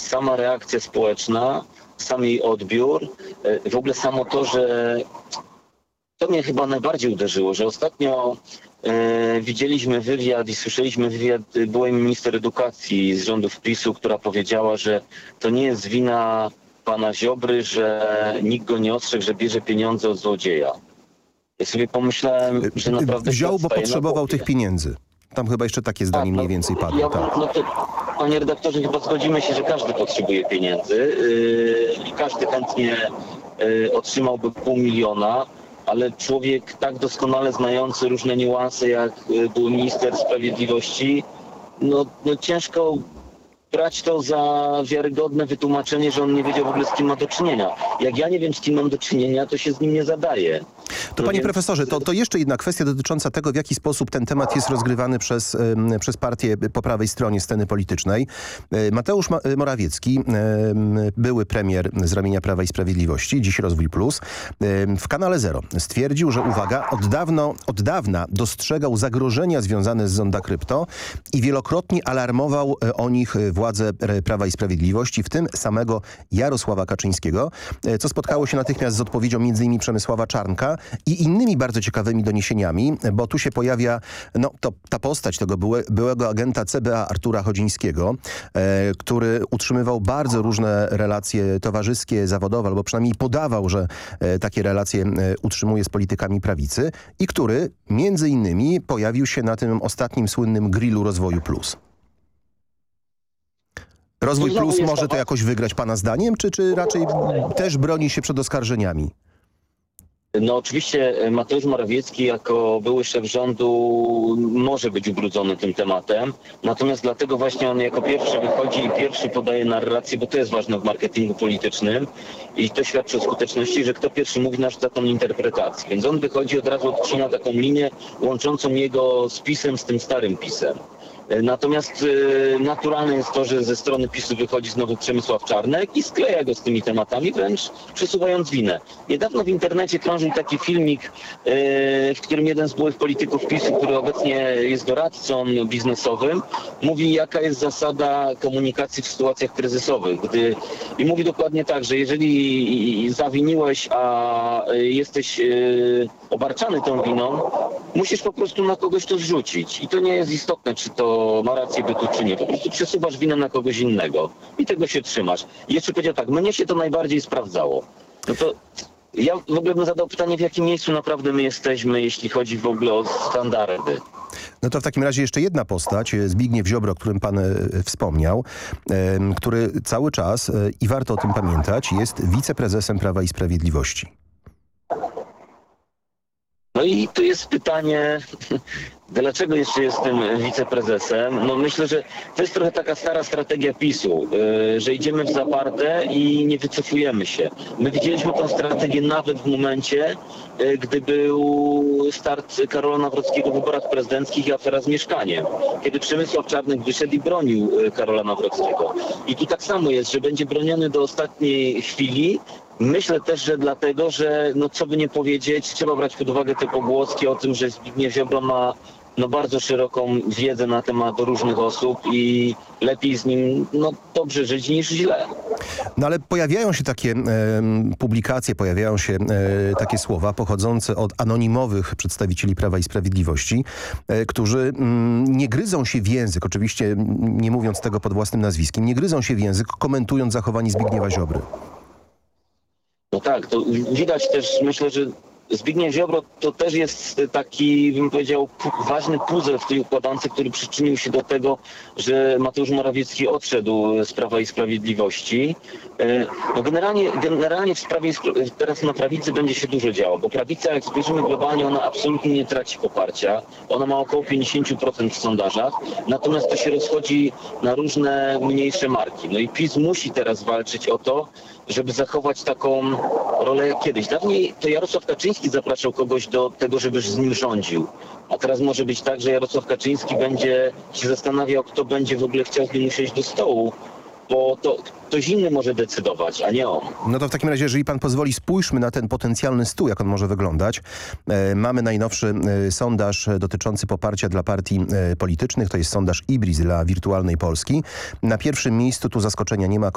sama reakcja społeczna, sam jej odbiór, w ogóle samo to, że to mnie chyba najbardziej uderzyło, że ostatnio widzieliśmy wywiad i słyszeliśmy wywiad byłej minister edukacji z rządów PiS-u, która powiedziała, że to nie jest wina pana Ziobry, że nikt go nie ostrzegł, że bierze pieniądze od złodzieja. Ja sobie pomyślałem, że naprawdę... Wziął, bo potrzebował tych pieniędzy. Tam chyba jeszcze takie zdanie mniej więcej padło. Tak. No to, panie redaktorze, chyba zgodzimy się, że każdy potrzebuje pieniędzy i każdy chętnie otrzymałby 500 000, ale człowiek tak doskonale znający różne niuanse, jak był minister sprawiedliwości, no ciężko brać to za wiarygodne wytłumaczenie, że on nie wiedział w ogóle, z kim ma do czynienia. Jak ja nie wiem, z kim mam do czynienia, to się z nim nie zadaje. To panie profesorze, to jeszcze jedna kwestia dotycząca tego, w jaki sposób ten temat jest rozgrywany przez partię po prawej stronie sceny politycznej. Mateusz Morawiecki, były premier z ramienia Prawa i Sprawiedliwości, dziś Rozwój Plus, w kanale Zero stwierdził, że uwaga, od dawna dostrzegał zagrożenia związane z Zonda Krypto i wielokrotnie alarmował o nich władze Prawa i Sprawiedliwości, w tym samego Jarosława Kaczyńskiego, co spotkało się natychmiast z odpowiedzią m.in. Przemysława Czarnka i innymi bardzo ciekawymi doniesieniami, bo tu się pojawia ta postać tego byłego agenta CBA Artura Chodzińskiego, który utrzymywał bardzo różne relacje towarzyskie, zawodowe, albo przynajmniej podawał, że takie relacje utrzymuje z politykami prawicy i który między innymi pojawił się na tym ostatnim słynnym grillu Rozwoju Plus. Rozwój Plus może to jakoś wygrać pana zdaniem, czy raczej też broni się przed oskarżeniami? No oczywiście Mateusz Morawiecki jako były szef rządu może być ubrudzony tym tematem, natomiast dlatego właśnie on jako pierwszy wychodzi i pierwszy podaje narrację, bo to jest ważne w marketingu politycznym i to świadczy o skuteczności, że kto pierwszy mówi, narzuca tą interpretację. Więc on wychodzi, od razu odcina taką linię łączącą jego z PiS-em, z tym starym PiS-em. Natomiast naturalne jest to, że ze strony PiS-u wychodzi znowu Przemysław Czarnek i skleja go z tymi tematami, wręcz przesuwając winę. Niedawno w internecie krążył taki filmik, w którym jeden z byłych polityków PiS-u, który obecnie jest doradcą biznesowym, mówi, jaka jest zasada komunikacji w sytuacjach kryzysowych. I mówi dokładnie tak, że jeżeli zawiniłeś, a jesteś obarczany tą winą, musisz po prostu na kogoś to zrzucić. I to nie jest istotne, czy to ma rację bytu, czy nie. Po prostu przesuwasz winę na kogoś innego i tego się trzymasz. I jeszcze powiedział tak, mnie się to najbardziej sprawdzało. No to ja w ogóle bym zadał pytanie, w jakim miejscu naprawdę my jesteśmy, jeśli chodzi w ogóle o standardy. No to w takim razie jeszcze jedna postać, Zbigniew Ziobro, o którym pan wspomniał, który cały czas, i warto o tym pamiętać, jest wiceprezesem Prawa i Sprawiedliwości. No i tu jest pytanie, dlaczego jeszcze jestem wiceprezesem? No myślę, że to jest trochę taka stara strategia PiS-u, że idziemy w zaparte i nie wycofujemy się. My widzieliśmy tę strategię nawet w momencie, gdy był start Karola Nawrockiego w wyborach prezydenckich i afera z mieszkaniem. Kiedy Przemysław Czarnek wyszedł i bronił Karola Nawrockiego. I tu tak samo jest, że będzie broniony do ostatniej chwili. Myślę też, że dlatego, że no co by nie powiedzieć, trzeba brać pod uwagę te pogłoski o tym, że Zbigniew Ziobro ma bardzo szeroką wiedzę na temat różnych osób i lepiej z nim dobrze żyć niż źle. No ale pojawiają się takie publikacje, pojawiają się takie słowa pochodzące od anonimowych przedstawicieli Prawa i Sprawiedliwości, którzy nie gryzą się w język, oczywiście nie mówiąc tego pod własnym nazwiskiem, nie gryzą się w język, komentując zachowanie Zbigniewa Ziobry. No tak, to widać też, myślę, że Zbigniew Ziobro to też jest taki, bym powiedział, ważny puzzle w tej układance, który przyczynił się do tego, że Mateusz Morawiecki odszedł z Prawa i Sprawiedliwości. No generalnie w sprawie teraz na prawicy będzie się dużo działo, bo prawica, jak spojrzymy globalnie, ona absolutnie nie traci poparcia. Ona ma około 50% w sondażach, natomiast to się rozchodzi na różne mniejsze marki. No i PiS musi teraz walczyć o to, żeby zachować taką rolę jak kiedyś. Dawniej to Jarosław Kaczyński zapraszał kogoś do tego, żeby z nim rządził. A teraz może być tak, że Jarosław Kaczyński będzie się zastanawiał, kto będzie w ogóle chciał z nim usiąść do stołu, bo to ktoś inny może decydować, a nie on. No to w takim razie, jeżeli pan pozwoli, spójrzmy na ten potencjalny stół, jak on może wyglądać. Mamy najnowszy sondaż dotyczący poparcia dla partii politycznych. To jest sondaż IBRIS dla Wirtualnej Polski. Na pierwszym miejscu, tu zaskoczenia nie ma,